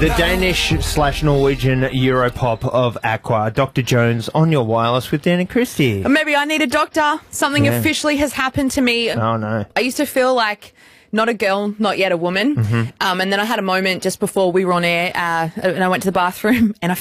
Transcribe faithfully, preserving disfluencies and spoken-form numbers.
The Danish slash Norwegian Europop of Aqua. Doctor Jones on your wireless with Dan and Christy. Maybe I need a doctor. Something Yeah. officially has happened to me. Oh, no. I used to feel like not a girl, not yet a woman. Mm-hmm. Um, and then I had a moment just before we were on air, uh, and I went to the bathroom and I